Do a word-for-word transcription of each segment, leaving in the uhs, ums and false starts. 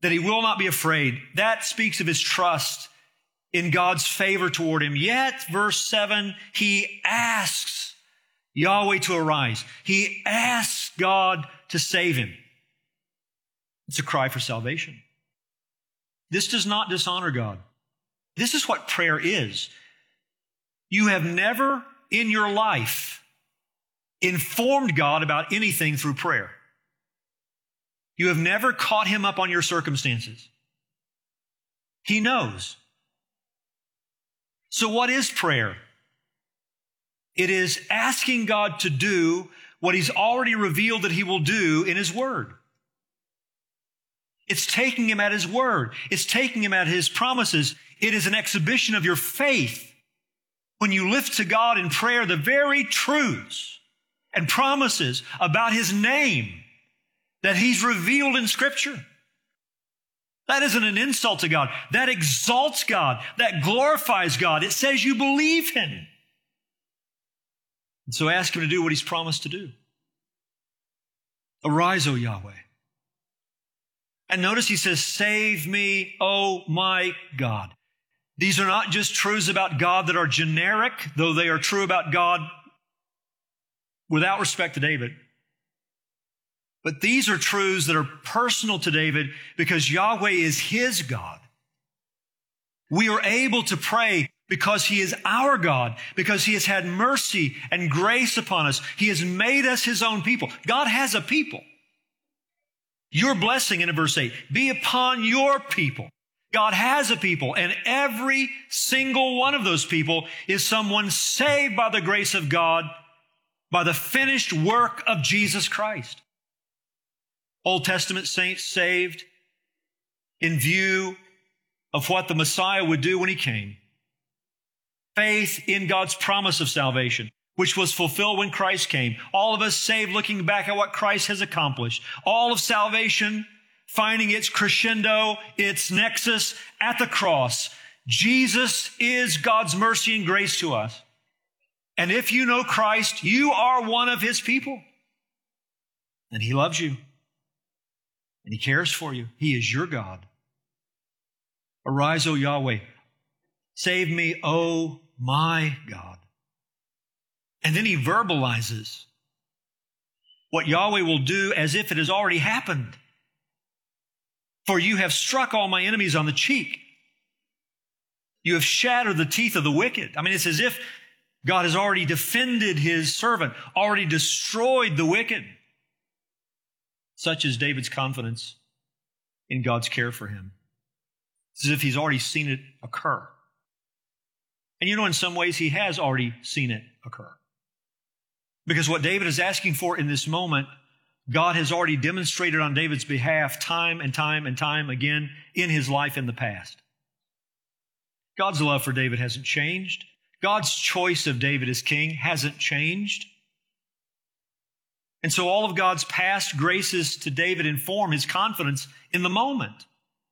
that he will not be afraid. That speaks of his trust in God's favor toward him. Yet, verse seven, he asks Yahweh to arise. He asks God to save him. It's a cry for salvation. This does not dishonor God. This is what prayer is. You have never in your life informed God about anything through prayer. You have never caught him up on your circumstances. He knows. So what is prayer? It is asking God to do what he's already revealed that he will do in his word. It's taking him at his word. It's taking him at his promises. It is an exhibition of your faith when you lift to God in prayer the very truths and promises about his name that he's revealed in Scripture. That isn't an insult to God. That exalts God. That glorifies God. It says you believe him. And so ask him to do what he's promised to do. Arise, O Yahweh. And notice he says, save me, O my God. These are not just truths about God that are generic, though they are true about God without respect to David. But these are truths that are personal to David because Yahweh is his God. We are able to pray because he is our God, because he has had mercy and grace upon us. He has made us his own people. God has a people. Your blessing in verse eight, be upon your people. God has a people, and every single one of those people is someone saved by the grace of God, by the finished work of Jesus Christ. Old Testament saints saved in view of what the Messiah would do when he came. Faith in God's promise of salvation, which was fulfilled when Christ came. All of us saved looking back at what Christ has accomplished. All of salvation finding its crescendo, its nexus at the cross. Jesus is God's mercy and grace to us. And if you know Christ, you are one of his people. And he loves you. And he cares for you. He is your God. Arise, O Yahweh. Save me, O my God. And then he verbalizes what Yahweh will do as if it has already happened. For you have struck all my enemies on the cheek. You have shattered the teeth of the wicked. I mean, it's as if God has already defended his servant, already destroyed the wicked. Such is David's confidence in God's care for him. It's as if he's already seen it occur. And you know, in some ways, he has already seen it occur. Because what David is asking for in this moment, God has already demonstrated on David's behalf time and time and time again in his life in the past. God's love for David hasn't changed. God's choice of David as king hasn't changed. And so all of God's past graces to David inform his confidence in the moment.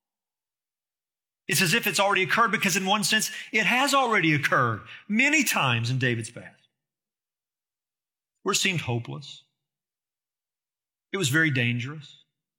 It's as if it's already occurred because in one sense, it has already occurred many times in David's past. Where it seemed hopeless. It was very dangerous.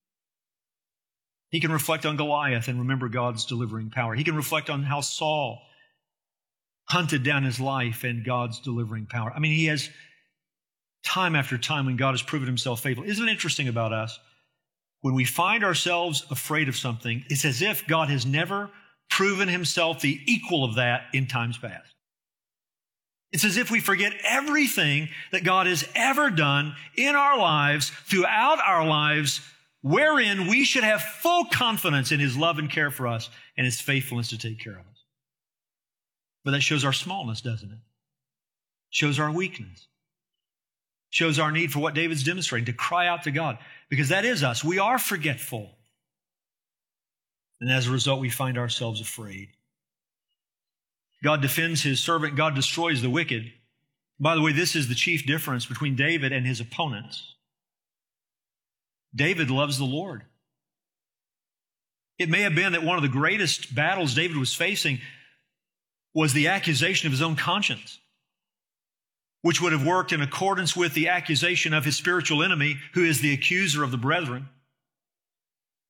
He can reflect on Goliath and remember God's delivering power. He can reflect on how Saul hunted down his life and God's delivering power. I mean, he has time after time when God has proven himself faithful. Isn't it interesting about us? When we find ourselves afraid of something, it's as if God has never proven himself the equal of that in times past. It's as if we forget everything that God has ever done in our lives, throughout our lives, wherein we should have full confidence in his love and care for us and his faithfulness to take care of us. But that shows our smallness, doesn't it? Shows our weakness. Shows our need for what David's demonstrating, to cry out to God. Because that is us. We are forgetful. And as a result, we find ourselves afraid. God defends his servant. God destroys the wicked. By the way, this is the chief difference between David and his opponents. David loves the Lord. It may have been that one of the greatest battles David was facing was the accusation of his own conscience, which would have worked in accordance with the accusation of his spiritual enemy, who is the accuser of the brethren.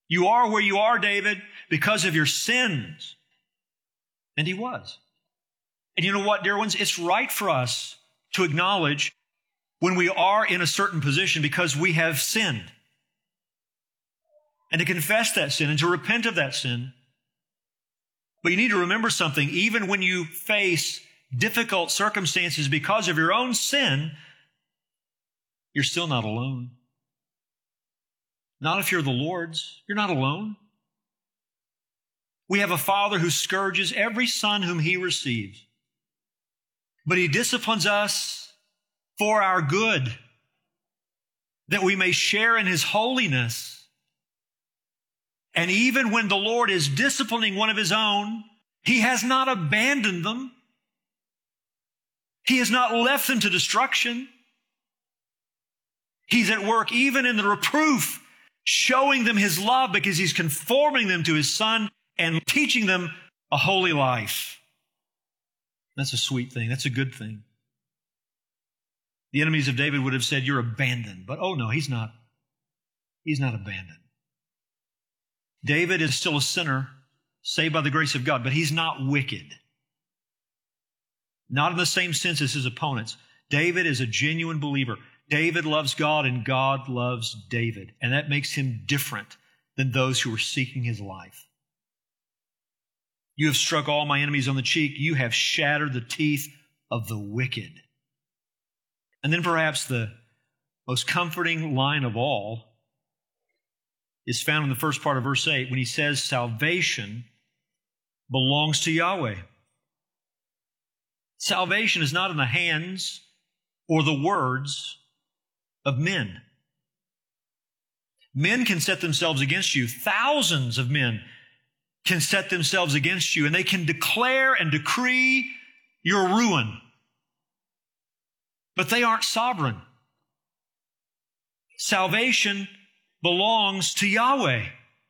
You are where you are, David, because of your sins. And he was. And you know what, dear ones? It's right for us to acknowledge when we are in a certain position because we have sinned. And to confess that sin and to repent of that sin. But you need to remember something. Even when you face difficult circumstances because of your own sin, you're still not alone. Not if you're the Lord's. You're not alone. We have a Father who scourges every son whom He receives. But He disciplines us for our good, that we may share in His holiness. And even when the Lord is disciplining one of His own, He has not abandoned them. He has not left them to destruction. He's at work even in the reproof, showing them His love because He's conforming them to His Son and teaching them a holy life. That's a sweet thing. That's a good thing. The enemies of David would have said, you're abandoned. But oh no, he's not. He's not abandoned. David is still a sinner, saved by the grace of God, but he's not wicked. Not in the same sense as his opponents. David is a genuine believer. David loves God and God loves David. And that makes him different than those who are seeking his life. You have struck all my enemies on the cheek. You have shattered the teeth of the wicked. And then perhaps the most comforting line of all is found in the first part of verse eight when he says, salvation belongs to Yahweh. Salvation is not in the hands or the words of men. Men can set themselves against you. Thousands of men can set themselves against you, and they can declare and decree your ruin. But they aren't sovereign. Salvation belongs to Yahweh.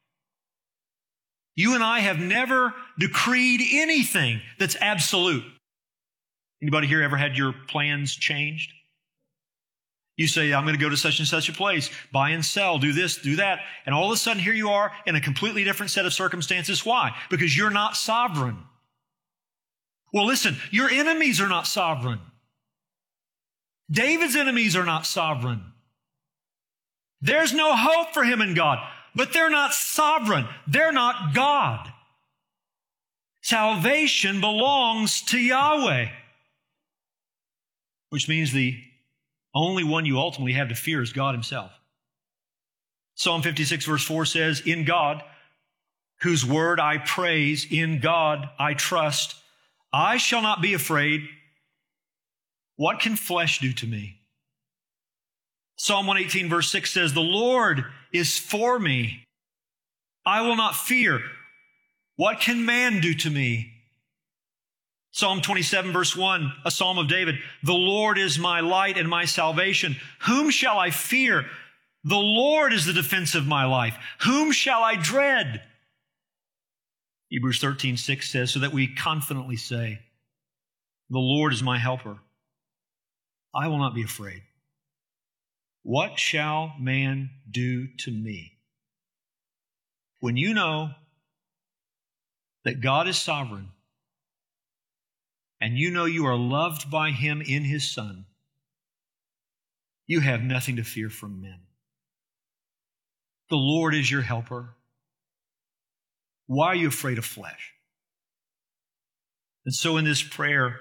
You and I have never decreed anything that's absolute. Anybody here ever had your plans changed? You say, I'm going to go to such and such a place, buy and sell, do this, do that. And all of a sudden, here you are in a completely different set of circumstances. Why? Because you're not sovereign. Well, listen, your enemies are not sovereign. David's enemies are not sovereign. There's no hope for him in God, but they're not sovereign. They're not God. Salvation belongs to Yahweh, which means the only one you ultimately have to fear is God Himself. Psalm fifty-six verse four says, in God, whose word I praise, in God I trust, I shall not be afraid. What can flesh do to me? Psalm one eighteen verse six says, the Lord is for me. I will not fear. What can man do to me? Psalm twenty-seven verse one, a psalm of David, the Lord is my light and my salvation. Whom shall I fear? The Lord is the defense of my life. Whom shall I dread? Hebrews thirteen six says, so that we confidently say, the Lord is my helper. I will not be afraid. What shall man do to me? When you know that God is sovereign, and you know you are loved by Him in His Son, you have nothing to fear from men. The Lord is your helper. Why are you afraid of flesh? And so in this prayer,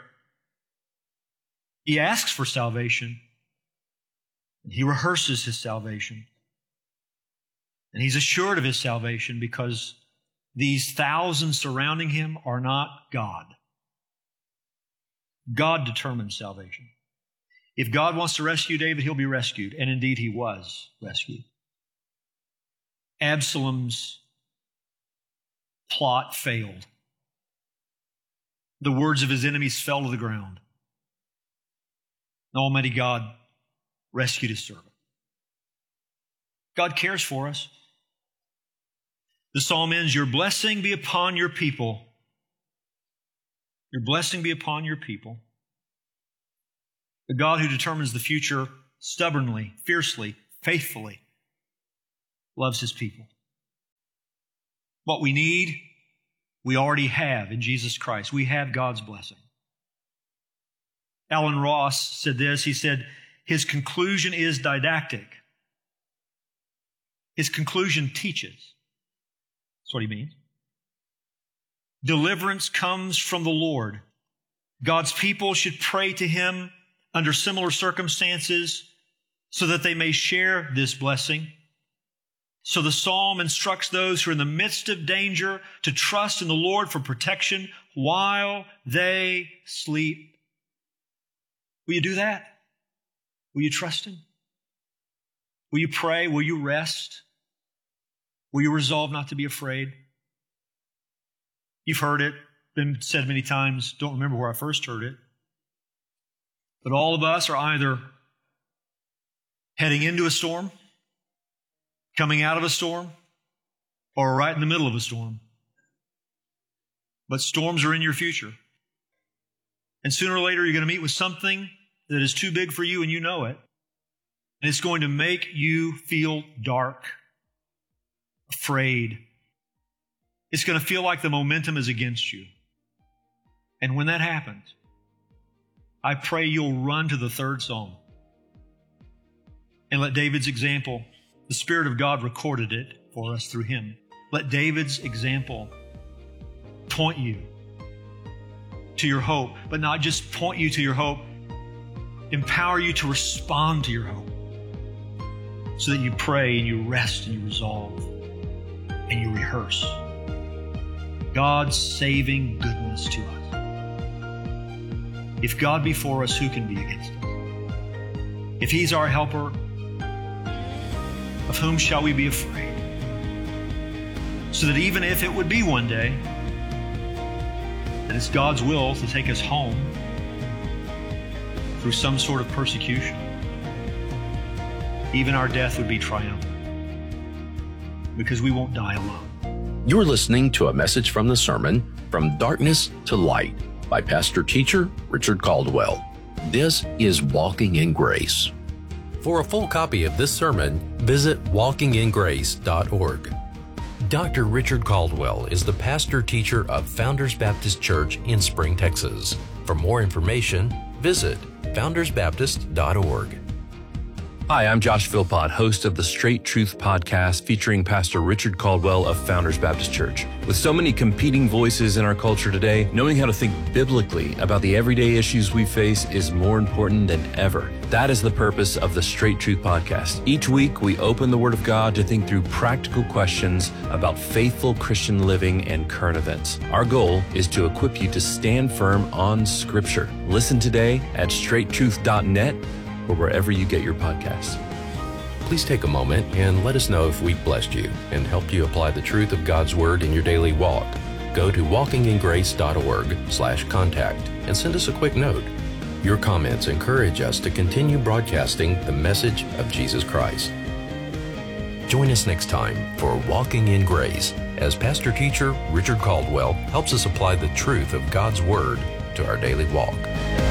he asks for salvation, and he rehearses his salvation. And he's assured of his salvation because these thousands surrounding him are not God. God determines salvation. If God wants to rescue David, he'll be rescued. And indeed, he was rescued. Absalom's plot failed. The words of his enemies fell to the ground. Almighty God rescued His servant. God cares for us. The psalm ends, your blessing be upon your people. Your blessing be upon your people. The God who determines the future stubbornly, fiercely, faithfully loves His people. What we need, we already have in Jesus Christ. We have God's blessing. Alan Ross said this. He said, his conclusion is didactic. His conclusion teaches. That's what he means. Deliverance comes from the Lord. God's people should pray to Him under similar circumstances so that they may share this blessing. So the psalm instructs those who are in the midst of danger to trust in the Lord for protection while they sleep. Will you do that? Will you trust Him? Will you pray? Will you rest? Will you resolve not to be afraid? You've heard it, been said many times. Don't remember where I first heard it. But all of us are either heading into a storm, coming out of a storm, or right in the middle of a storm. But storms are in your future. And sooner or later, you're going to meet with something that is too big for you, and you know it. And it's going to make you feel dark, afraid. It's going to feel like the momentum is against you. And when that happens, I pray you'll run to the third psalm and let David's example, the Spirit of God recorded it for us through him. Let David's example point you to your hope, but not just point you to your hope, empower you to respond to your hope so that you pray and you rest and you resolve and you rehearse God's saving goodness to us. If God be for us, who can be against us? If He's our helper, of whom shall we be afraid? So that even if it would be one day that it's God's will to take us home through some sort of persecution, even our death would be triumphant because we won't die alone. You're listening to a message from the sermon, From Darkness to Light, by Pastor Teacher Richard Caldwell. This is Walking in Grace. For a full copy of this sermon, visit walking in grace dot org. Doctor Richard Caldwell is the pastor teacher of Founders Baptist Church in Spring, Texas. For more information, visit founders baptist dot org. Hi, I'm Josh Philpott, host of the Straight Truth podcast featuring Pastor Richard Caldwell of Founders Baptist Church. With so many competing voices in our culture today, knowing how to think biblically about the everyday issues we face is more important than ever. That is the purpose of the Straight Truth podcast. Each week, we open the Word of God to think through practical questions about faithful Christian living and current events. Our goal is to equip you to stand firm on Scripture. Listen today at straight truth dot net or wherever you get your podcasts. Please take a moment and let us know if we've blessed you and helped you apply the truth of God's Word in your daily walk. Go to walking in grace dot org slash contact and send us a quick note. Your comments encourage us to continue broadcasting the message of Jesus Christ. Join us next time for Walking in Grace as Pastor Teacher Richard Caldwell helps us apply the truth of God's Word to our daily walk.